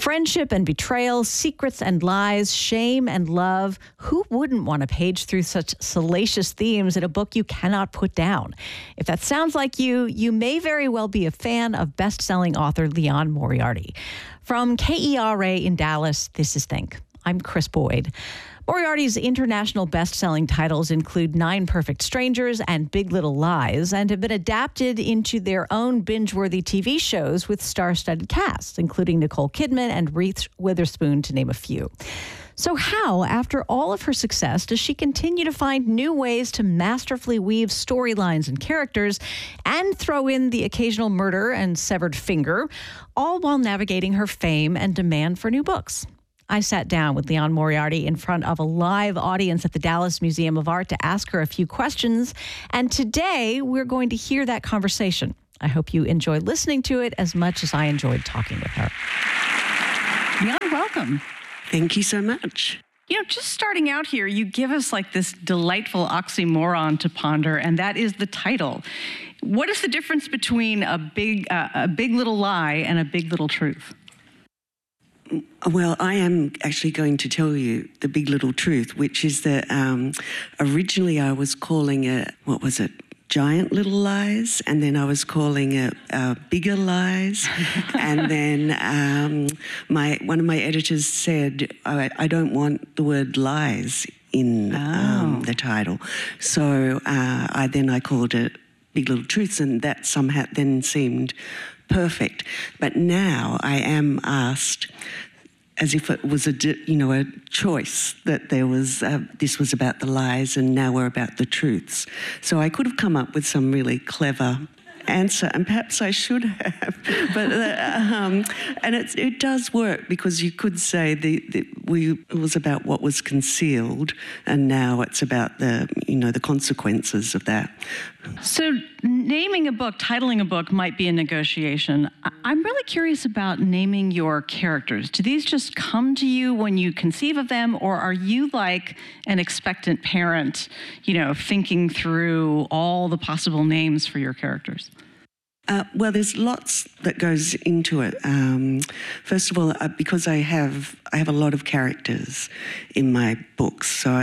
Friendship and betrayal, secrets and lies, shame and love. Who wouldn't want to page through such salacious themes in a book you cannot put down? If that sounds like you may very well be a fan of best-selling author Liane Moriarty. From KERA in Dallas, this is Think. I'm Chris Boyd. Moriarty's international best-selling titles include Nine Perfect Strangers and Big Little Lies, and have been adapted into their own binge-worthy TV shows with star-studded casts, including Nicole Kidman and Reese Witherspoon, to name a few. So how, after all of her success, does she continue to find new ways to masterfully weave storylines and characters and throw in the occasional murder and severed finger, all while navigating her fame and demand for new books? I sat down with Liane Moriarty in front of a live audience at the Dallas Museum of Art to ask her a few questions. And today, we're going to hear that conversation. I hope you enjoy listening to it as much as I enjoyed talking with her. Liane, welcome. Thank you so much. You know, just starting out here, you give us like this delightful oxymoron to ponder, and that is the title. What is the difference between a big little lie and a big little truth? Well, I am actually going to tell you the big little truth, which is that originally I was calling it, Giant Little Lies, and then I was calling it Bigger Lies, and then one of my editors said, I don't want the word lies in the title. So I called it Big Little Truths, and that somehow then seemed perfect. But now I am asked, as if it was a choice, that there was this was about the lies and now we're about the truths. So I could have come up with some really clever answer, and perhaps I should have, but and it does work, because you could say it was about what was concealed, and now it's about the consequences of that. So naming a book, titling a book might be a negotiation. I'm really curious about naming your characters. Do these just come to you when you conceive of them, or are you like an expectant parent, thinking through all the possible names for your characters? Well, there's lots that goes into it. First of all, because I have a lot of characters in my books. So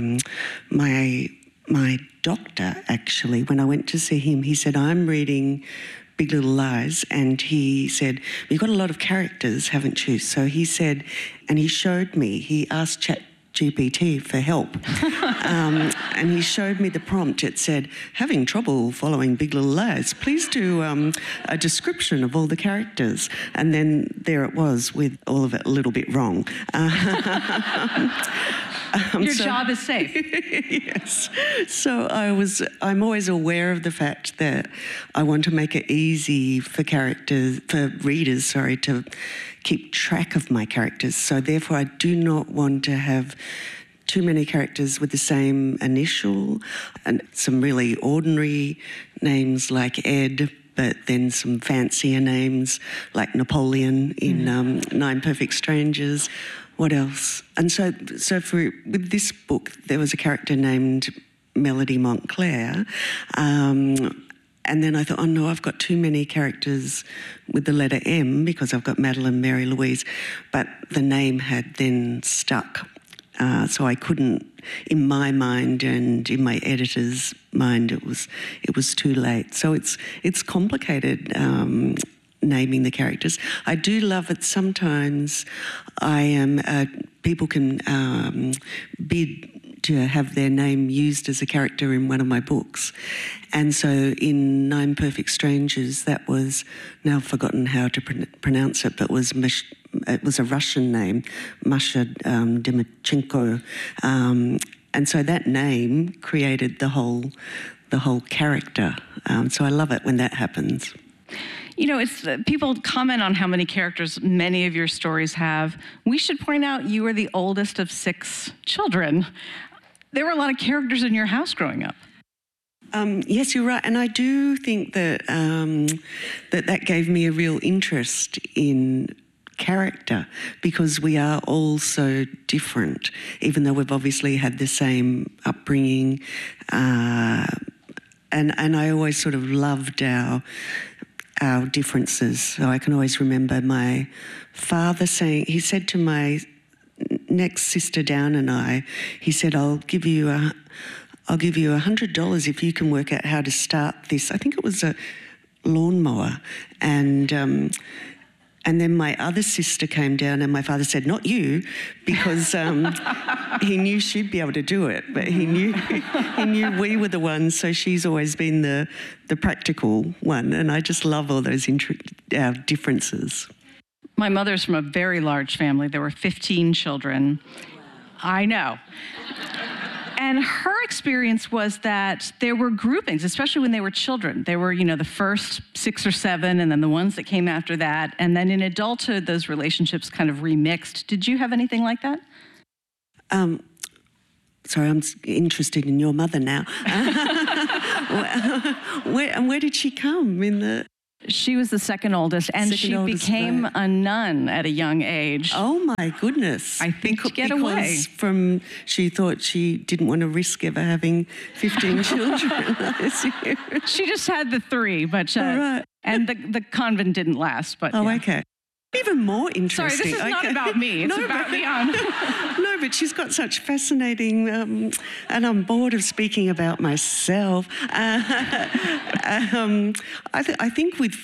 my doctor, actually, when I went to see him, he said, I'm reading Big Little Lies, and he said, you've got a lot of characters, haven't you? So he said, and he showed me, he asked ChatGPT for help, and he showed me the prompt. It said, having trouble following Big Little Lies, please do a description of all the characters. And then there it was, with all of it a little bit wrong. Your job is safe. Yes. So I'm always aware of the fact that I want to make it easy for readers, to keep track of my characters. So therefore I do not want to have too many characters with the same initial, and some really ordinary names like Ed, but then some fancier names like Napoleon in Nine Perfect Strangers. What else? And so with this book, there was a character named Melody Montclair, and then I thought, oh no, I've got too many characters with the letter M, because I've got Madeline, Mary Louise, but the name had then stuck. So I couldn't, in my mind and in my editor's mind, it was too late. So it's complicated, naming the characters. I do love it sometimes. People can bid to have their name used as a character in one of my books. And so in Nine Perfect Strangers, that was, now I've forgotten how to pronounce it, but it was a Russian name, Masha Demchenko. And so that name created the whole character. So I love it when that happens. It's people comment on how many characters many of your stories have. We should point out you are the oldest of 6 children. There were a lot of characters in your house growing up. Yes, you're right. And I do think that that gave me a real interest in character, because we are all so different, even though we've obviously had the same upbringing. And I always sort of loved our our differences. So I can always remember my father saying, he said to my next sister down and I, he said, I'll give you $100 if you can work out how to start this. I think it was a lawnmower. And then my other sister came down and my father said, not you, because he knew she'd be able to do it, but he knew we were the ones, so she's always been the practical one. And I just love all those differences. My mother's from a very large family. There were 15 children. I know. And her experience was that there were groupings, especially when they were children. They were, the first 6 or 7, and then the ones that came after that. And then in adulthood, those relationships kind of remixed. Did you have anything like that? Sorry, I'm interested in your mother now. Where did she come She was the second oldest, and she became a nun at a young age. Oh, my goodness. I think to get away. She thought she didn't want to risk ever having 15 children. She just had the 3, but right. And the convent didn't last. But yeah. Okay. Even more interesting. Sorry, this is not about me. It's about Leon. No, but she's got such fascinating, and I'm bored of speaking about myself. I think with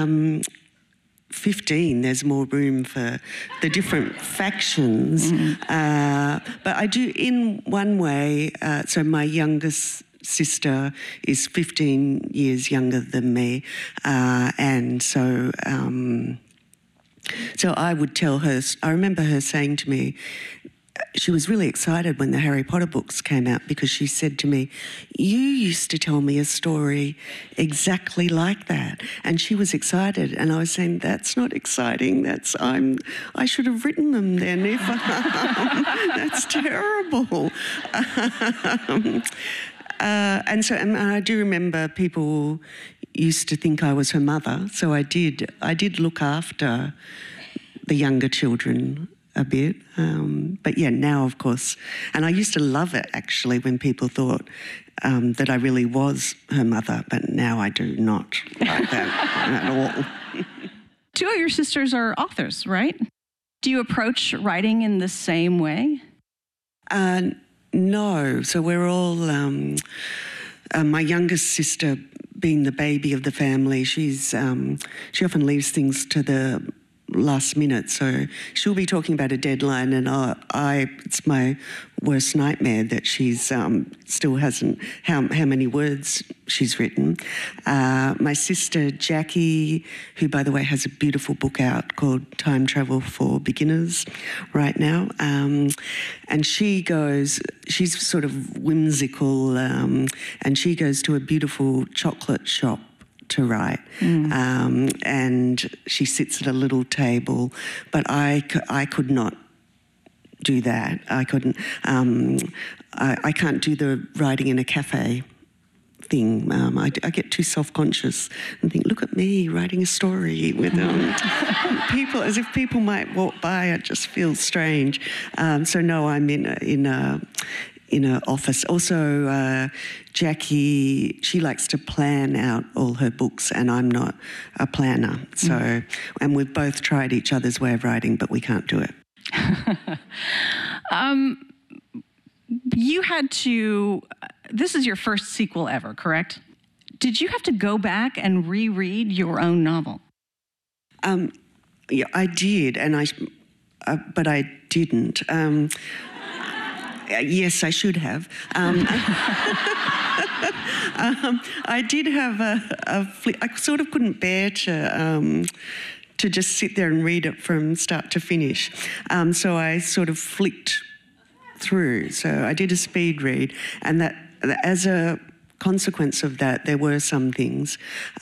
15, there's more room for the different factions. But I do, in one way, so my youngest sister is 15 years younger than me, and so... So I would tell her, I remember her saying to me, she was really excited when the Harry Potter books came out because she said to me, you used to tell me a story exactly like that. And she was excited. And I was saying, that's not exciting. I should have written them then. That's terrible. And I do remember people used to think I was her mother, so I did look after the younger children a bit. But yeah, now of course, and I used to love it actually when people thought that I really was her mother, but now I do not like that at all. 2 of your sisters are authors, right? Do you approach writing in the same way? No, so we're all, my youngest sister being the baby of the family, she often leaves things to the last minute, so she'll be talking about a deadline and it's my worst nightmare that she's still hasn't, how many words she's written. My sister Jackie, who by the way has a beautiful book out called Time Travel for Beginners right now, and she's sort of whimsical, and she goes to a beautiful chocolate shop to write, and she sits at a little table, but I could not do that. I couldn't. I can't do the writing in a cafe thing. I get too self-conscious and think, look at me writing a story with people, as if people might walk by. It just feels strange. So no, I'm in a office. Also, Jackie, she likes to plan out all her books, and I'm not a planner. So, and we've both tried each other's way of writing, but we can't do it. You had to, this is your first sequel ever, correct? Did you have to go back and reread your own novel? Yeah, I did, but I didn't. Yes, I should have. I did have a flick. I sort of couldn't bear to just sit there and read it from start to finish. So I sort of flicked through. So I did a speed read, and that as a consequence of that, there were some things.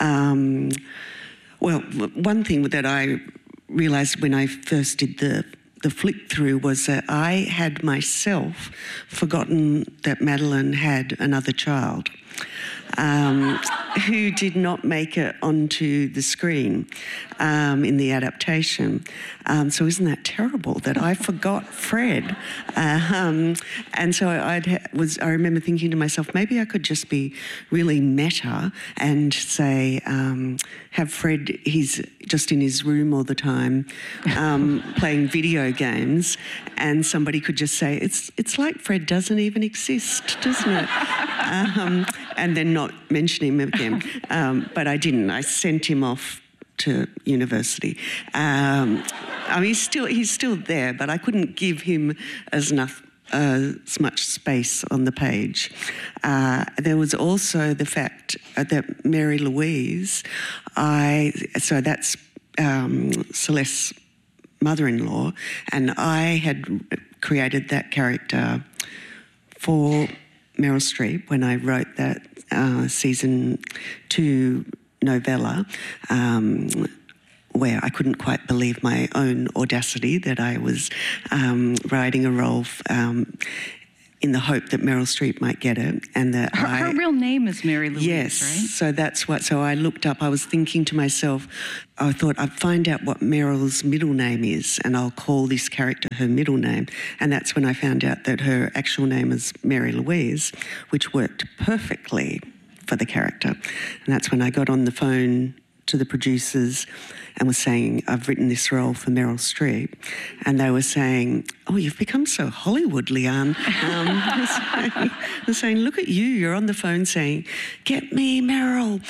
Well, one thing that I realised when I first did the flick through was that I had myself forgotten that Madeline had another child. who did not make it onto the screen in the adaptation. So isn't that terrible that I forgot Fred? And so I remember thinking to myself, maybe I could just be really meta and say, have Fred, he's just in his room all the time playing video games, and somebody could just say, it's like Fred doesn't even exist, doesn't it? And then not mention him again. But I didn't. I sent him off to university. I mean, he's still there, but I couldn't give him as much space on the page. There was also the fact that Mary Louise, so that's Celeste's mother-in-law, and I had created that character for Meryl Streep when I wrote that season 2 novella, where I couldn't quite believe my own audacity that I was writing a role in the hope that Meryl Streep might get it, and that her real name is Mary Louise, yes, right? So that's what. So I looked up. I was thinking to myself, I thought I'd find out what Meryl's middle name is, and I'll call this character her middle name. And that's when I found out that her actual name is Mary Louise, which worked perfectly for the character. And that's when I got on the phone to the producers and was saying, I've written this role for Meryl Streep. And they were saying, oh, you've become so Hollywood, Leanne. They're saying, look at you, you're on the phone saying, get me Meryl.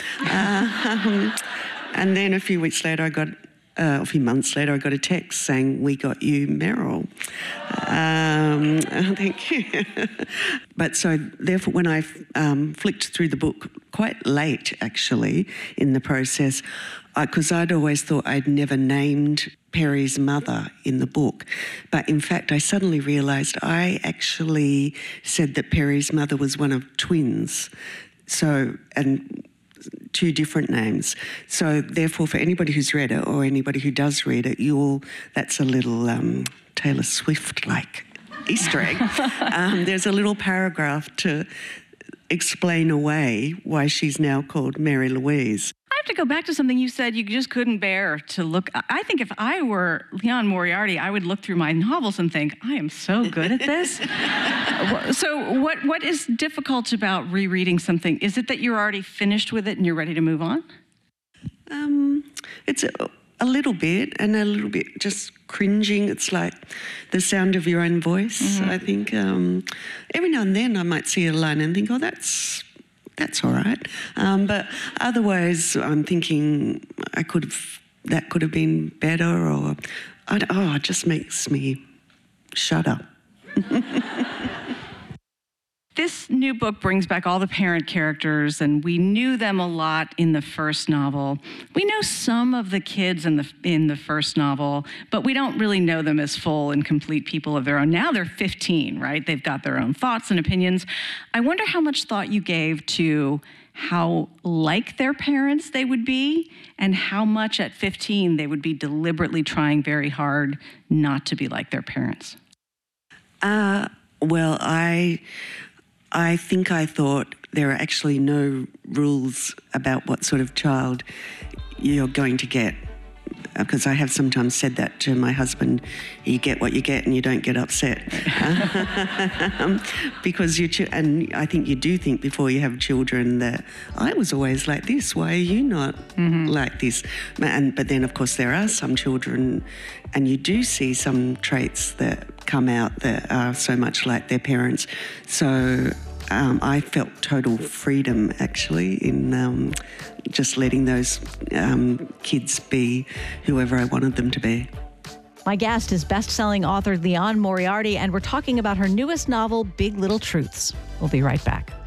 And then a few months later, I got a text saying, we got you Meryl. Thank you. But so therefore, when I flicked through the book, quite late actually in the process, because I'd always thought I'd never named Perry's mother in the book. But in fact, I suddenly realised I actually said that Perry's mother was one of twins. So, and 2 different names. So therefore, for anybody who's read it or anybody who does read it, that's a little Taylor Swift-like Easter egg. There's a little paragraph to explain away why she's now called Mary Louise. I have to go back to something you said you just couldn't bear to look. I think if I were Liane Moriarty, I would look through my novels and think, I am so good at this. So what is difficult about rereading something? Is it that you're already finished with it and you're ready to move on? It's a little bit, and a little bit just cringing. It's like the sound of your own voice. Mm-hmm. I think every now and then I might see a line and think, oh, that's all right. But otherwise, I'm thinking that could have been better, or it just makes me shudder. This new book brings back all the parent characters, and we knew them a lot in the first novel. We know some of the kids in the first novel, but we don't really know them as full and complete people of their own. Now they're 15, right? They've got their own thoughts and opinions. I wonder how much thought you gave to how like their parents they would be, and how much at 15 they would be deliberately trying very hard not to be like their parents. Well, I think I thought there are actually no rules about what sort of child you're going to get, because I have sometimes said that to my husband, you get what you get and you don't get upset. Because and I think you do think before you have children that I was always like this, why are you not like this? But then of course there are some children, and you do see some traits that come out that are so much like their parents. So I felt total freedom actually in just letting those kids be whoever I wanted them to be. My guest is best-selling author Liane Moriarty, and we're talking about her newest novel, Big Little Truths. We'll be right back.